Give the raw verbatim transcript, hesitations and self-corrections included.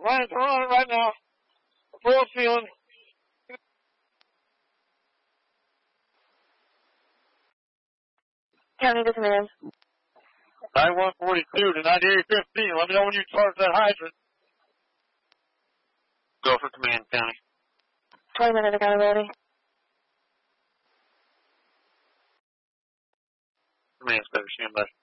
Ryan's on it right now. Full ceiling. County to command. ninety-one forty-two to ninety-eight fifteen. Let me know when you charge that hydrant. Go for command, County. twenty minute accountability. Command's better, stand by.